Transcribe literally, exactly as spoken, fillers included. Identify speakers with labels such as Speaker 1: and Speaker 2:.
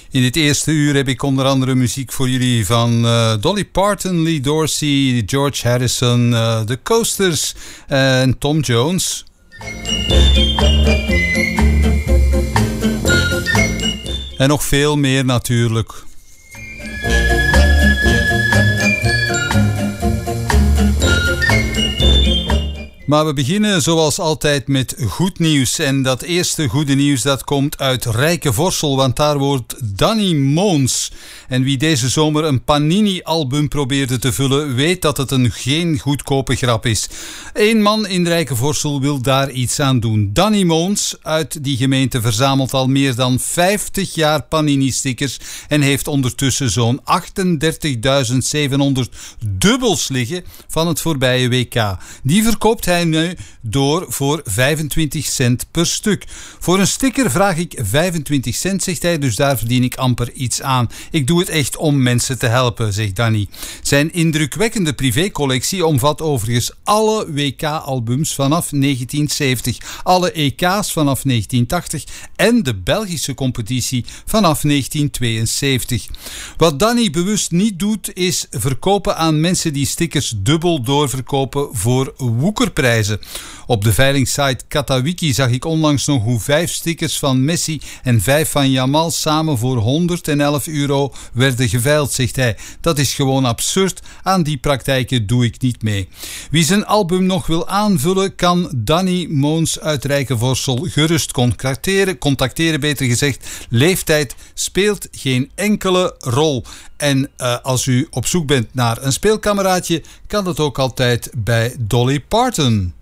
Speaker 1: In dit eerste uur heb ik onder andere muziek voor jullie van uh, Dolly Parton, Lee Dorsey, George Harrison, uh, The Coasters uh, en Tom Jones. En nog veel meer natuurlijk. Maar we beginnen zoals altijd met goed nieuws. En dat eerste goede nieuws dat komt uit Rijkevorsel, want daar woont Danny Moons. En wie deze zomer een Panini-album probeerde te vullen, weet dat het een geen goedkope grap is. Eén man in Rijkevorsel wil daar iets aan doen. Danny Moons uit die gemeente verzamelt al meer dan vijftig jaar Panini-stickers en heeft ondertussen zo'n achtendertigduizend zevenhonderd dubbels liggen van het voorbije W K. Die verkoopt hij nu door voor vijfentwintig cent per stuk. Voor een sticker vraag ik vijfentwintig cent, zegt hij, dus daar verdien ik amper iets aan. Ik doe het echt om mensen te helpen, zegt Danny. Zijn indrukwekkende privécollectie omvat overigens alle W K-albums vanaf negentien zeventig, alle E K's vanaf negentien tachtig en de Belgische competitie vanaf negentien tweeënzeventig. Wat Danny bewust niet doet, is verkopen aan mensen die stickers dubbel doorverkopen voor woekerprijzen. Op de veilingsite Katawiki zag ik onlangs nog hoe vijf stickers van Messi en vijf van Jamal samen voor honderdelf euro werden geveild, zegt hij. Dat is gewoon absurd. Aan die praktijken doe ik niet mee. Wie zijn album nog wil aanvullen, kan Danny Moons uit Rijkevorsel gerust contacteren. Contacteren, beter gezegd. Leeftijd speelt geen enkele rol. En uh, als u op zoek bent naar een speelkameraadje, kan dat ook altijd bij Dolly Parton.